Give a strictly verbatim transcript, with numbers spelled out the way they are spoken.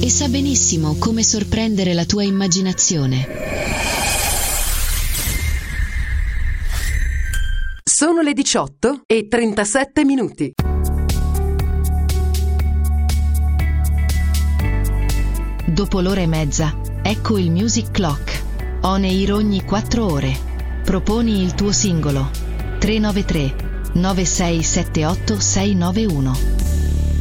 e sa benissimo come sorprendere la tua immaginazione. Sono le diciotto e trentasette minuti. Dopo l'ora e mezza, ecco il Music Clock. On air ogni quattro ore. Proponi il tuo singolo. tre nove tre nove sei sette otto sei nove uno.